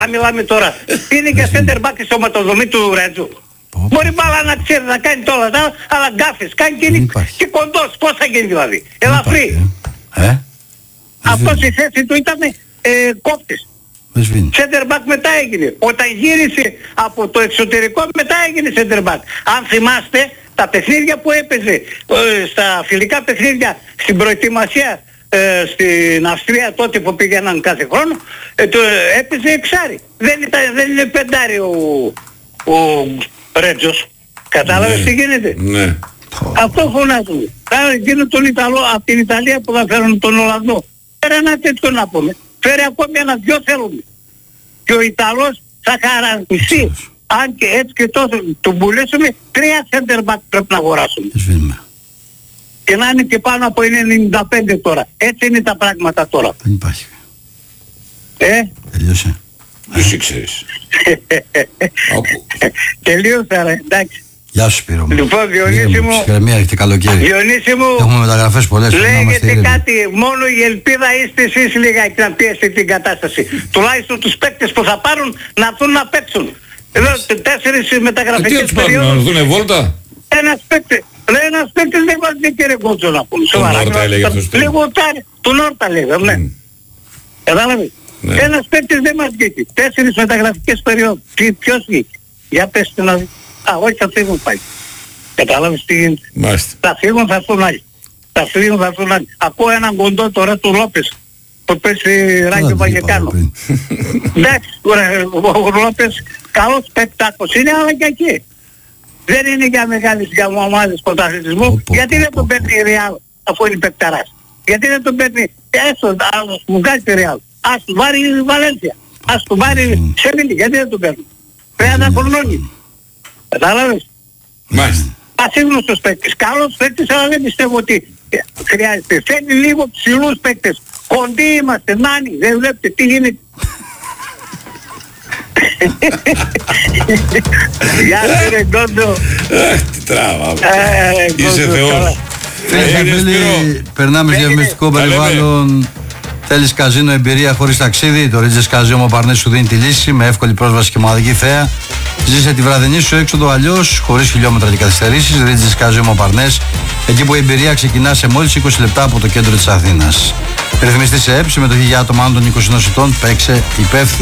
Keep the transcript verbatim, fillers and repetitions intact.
μιλάμε τώρα. Είναι και center back η σωματοδομή του Ρέτζου. Μπορεί μπάλα να ξέρει να κάνει τώρα, αλλά γκάφες, κάνει και, και κοντός. Πώς θα γίνει δηλαδή. Ελαφρύ. Ε? Αυτός η θέση του ήταν ε, κόптης. Center back μετά έγινε. Όταν γύρισε από το εξωτερικό μετά έγινε center back. Αν θυμάστε τα παιχνίδια που έπαιζε ε, στα φιλικά παιχνίδια στην προετοιμασία ε, στην Αυστρία τότε που πήγαιναν κάθε χρόνο ε, το, ε, έπαιζε εξάρι. Δεν, ήταν, δεν είναι πεντάρι ο, ο Ρέτζος. Κατάλαβες ναι, τι γίνεται. Ναι. Αυτό φωνάζουμε. Άρα εκείνο τον Ιταλό από την Ιταλία που θα φέρουν τον Ολλανδό. Φέρε ένα τέτοιο να πούμε. Φέρε ακόμη ένα δυο θέλουμε. Και ο Ιταλός θα χαρακτηριστεί. Αν και έτσι και τόσο τον πουλήσουμε, τρία center back πρέπει να αγοράσουμε. Και να είναι και πάνω από ενενήντα πέντε τώρα. Έτσι είναι τα πράγματα τώρα. Δεν υπάρχει. Ε? Τελείωσε. Εσύ ξέρεις. Τελείωσε ρε, εντάξει. Γεια σου Σπύρο μου. Λοιπόν, Διονύση μου, ψυχραιμία, έχετε καλοκαίρι. Διονύση μου, έχουμε μεταγραφές πολλές. λέγεται κάτι, μόνο η ελπίδα είστε εσείς λίγα να πιέσετε την κατάσταση. Τουλάχιστον τους παίκτες που θα πάρουν να έρθουν να παίξουν. Εδώ τέσσερις μεταγραφικές περίοδους. Τι να έρθουνε βόλτα. Ένας παίκτης, λέει ένας παίκτης δεν μας δει κύριε Κότσο να πούμε. Τον Νόρτα έλεγε αυτός. Λίγο τάρι, τον Νόρτα λέγαμε, ναι. Κατάλαβε. Ένας παίκτης δεν μας βγήκε. Τέσσερις μεταγραφικές περίοδους. Ποιος βγήκε. Για πέστε να δει. Α, όχι θα φύγουν πάλι. Κατάλαβες τι γίνεται. Μάλιστα. Θα φύγουν θα έρθουν άλλοι. Θα φύγουν θα έρθουν άλλοι. Ακούω έναν κοντό τώρα του Λόπες. Που πέσει Ράγιο Βαγεκάνο. Εντάξει, ο Λόπες καλός παικτάκος είναι, αλλά και εκεί. Δεν είναι για μεγάλες για ομάδες πρωταθλητισμού. Γιατί δεν τον παίρνει η Ρεάλ αφού είναι παικταράς. Γιατί δεν τον παίρνει έστω άλλος που βγάζει τη Ρεάλ. Ας του βάλει η Βαλένθια. Ας του βάλει Σεβίλη. Γιατί δεν τον παίρνει. Πρέπει να κορνώνει. Κατάλαβες. Μάλιστα. Ασύγνωστος παίκτης. Καλός παίκτης, αλλά δεν πιστεύω ότι χρειάζεται. Θέλει λίγο ψηλούς παίκτες. Κοντοί είμαστε, νάνοι. Δεν βλέπετε τι γίνεται. Γεια σου ρε Γκόντο. Τι τράβα. Είσαι Θεός. Φίλοι, περνάμε σε διαφημιστικό περιβάλλον. Θέλεις καζίνο εμπειρία χωρίς ταξίδι? Το Ridges Casino Montparnasse σου δίνει τη λύση με εύκολη πρόσβαση και μοναδική θέα. Ζήσε τη βραδινή σου έξοδο αλλιώς, χωρίς χιλιόμετρα και καθυστερήσεις. Ridges Casino Montparnasse, εκεί που η εμπειρία ξεκινά σε μόλις είκοσι λεπτά από το κέντρο της Αθήνας. Ρυθμιστή σε ΕΠ, συμμετοχή για άτομα άνω των είκοσι ετών. Παίξε υπεύθυνα.